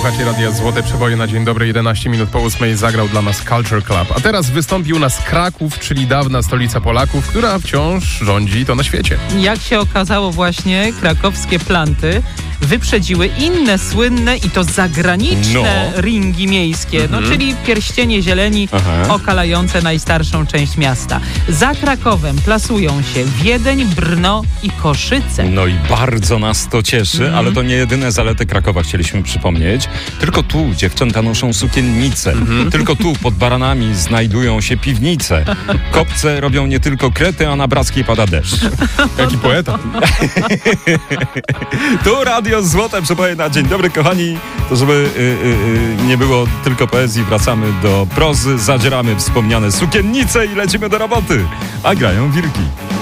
Słuchacie Radia Złote Przeboje na dzień dobry, 11 minut po 8 zagrał dla nas Culture Club. A teraz wystąpił nas Kraków, czyli dawna stolica Polaków, która wciąż rządzi to na świecie. Jak się okazało właśnie, krakowskie planty wyprzedziły inne słynne i to zagraniczne ringi miejskie, czyli pierścienie zieleni okalające najstarszą część miasta. Za Krakowem plasują się Wiedeń, Brno i Koszyce. No i bardzo nas to cieszy, ale to nie jedyne zalety Krakowa chcieliśmy przypomnieć. Tylko tu dziewczęta noszą sukiennice. Tylko tu pod baranami znajdują się piwnice. Kopce robią nie tylko krety, a na Brackiej pada deszcz. Jaki poeta. Tu Radio Złote Przeboje na dzień dobry, kochani. To żeby nie było tylko poezji, wracamy do prozy, zadzieramy wspomniane sukiennice i lecimy do roboty. A grają wirki.